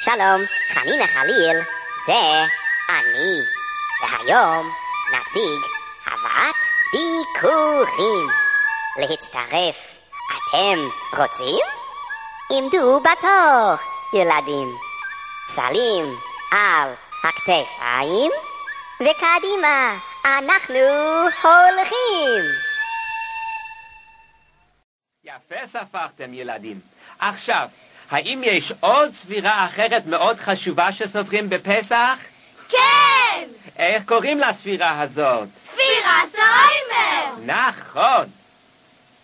שלום, חנינה חליל, זה אני. והיום נציג הבאת ביקורים. להצטרף, אתם רוצים? עמדו בתור, ילדים. סלים על הכתפיים, וקדימה, אנחנו הולכים. יפה ספרתם, ילדים. עכשיו, האם יש עוד ספירה אחרת מאוד חשובה שסופרים בפסח? כן! איך קוראים לספירה הזאת? ספירת העומר! נכון.